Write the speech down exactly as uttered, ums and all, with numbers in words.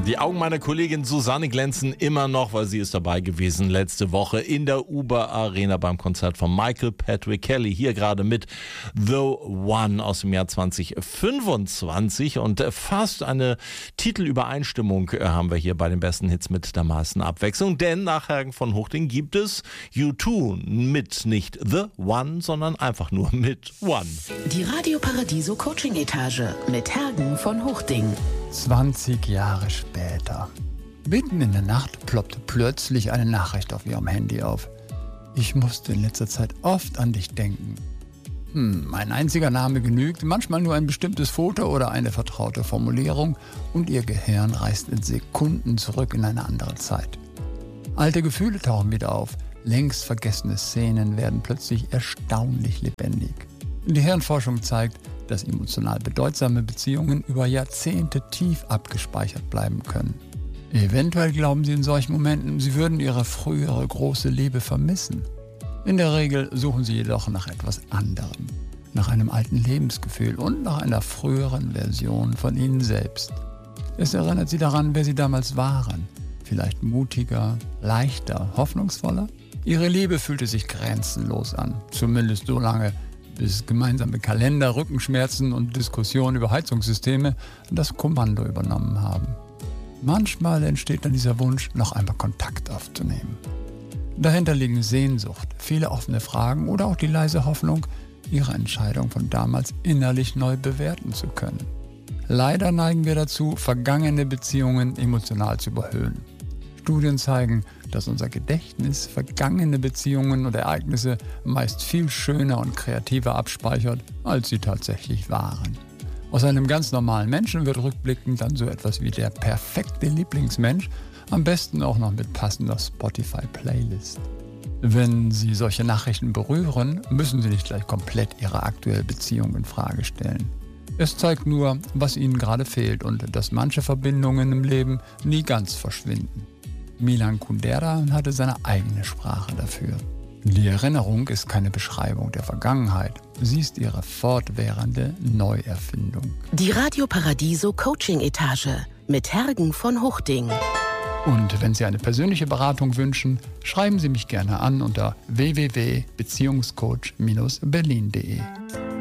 Die Augen meiner Kollegin Susanne glänzen immer noch, weil sie ist dabei gewesen letzte Woche in der Uber Arena beim Konzert von Michael Patrick Kelly. Hier gerade mit The One aus dem Jahr zwanzig fünfundzwanzig. Und fast eine Titelübereinstimmung haben wir hier bei den besten Hits mit der meisten Abwechslung. Denn nach Hergen von Huchting gibt es U zwei mit nicht The One, sondern einfach nur mit One. Die Radio Paradiso Coaching Etage mit Hergen von Huchting. zwanzig Jahre später. Mitten in der Nacht ploppte plötzlich eine Nachricht auf ihrem Handy auf. Ich musste in letzter Zeit oft an dich denken. Hm, ein einziger Name genügt, manchmal nur ein bestimmtes Foto oder eine vertraute Formulierung und ihr Gehirn reist in Sekunden zurück in eine andere Zeit. Alte Gefühle tauchen wieder auf, längst vergessene Szenen werden plötzlich erstaunlich lebendig. Die Hirnforschung zeigt, dass emotional bedeutsame Beziehungen über Jahrzehnte tief abgespeichert bleiben können. Eventuell glauben Sie in solchen Momenten, Sie würden Ihre frühere große Liebe vermissen. In der Regel suchen Sie jedoch nach etwas anderem, nach einem alten Lebensgefühl und nach einer früheren Version von Ihnen selbst. Es erinnert Sie daran, wer Sie damals waren. Vielleicht mutiger, leichter, hoffnungsvoller? Ihre Liebe fühlte sich grenzenlos an, zumindest so lange, bis gemeinsame Kalender, Rückenschmerzen und Diskussionen über Heizungssysteme das Kommando übernommen haben. Manchmal entsteht dann dieser Wunsch, noch einmal Kontakt aufzunehmen. Dahinter liegen Sehnsucht, viele offene Fragen oder auch die leise Hoffnung, ihre Entscheidung von damals innerlich neu bewerten zu können. Leider neigen wir dazu, vergangene Beziehungen emotional zu überhöhen. Studien zeigen, dass unser Gedächtnis vergangene Beziehungen und Ereignisse meist viel schöner und kreativer abspeichert, als sie tatsächlich waren. Aus einem ganz normalen Menschen wird rückblickend dann so etwas wie der perfekte Lieblingsmensch, am besten auch noch mit passender Spotify-Playlist. Wenn Sie solche Nachrichten berühren, müssen Sie nicht gleich komplett Ihre aktuelle Beziehung in Frage stellen. Es zeigt nur, was Ihnen gerade fehlt und dass manche Verbindungen im Leben nie ganz verschwinden. Milan Kundera hatte seine eigene Sprache dafür. Die Erinnerung ist keine Beschreibung der Vergangenheit. Sie ist ihre fortwährende Neuerfindung. Die Radio Paradiso Coaching Etage mit Hergen von Huchting. Und wenn Sie eine persönliche Beratung wünschen, schreiben Sie mich gerne an unter w w w punkt beziehungscoach Bindestrich berlin punkt de.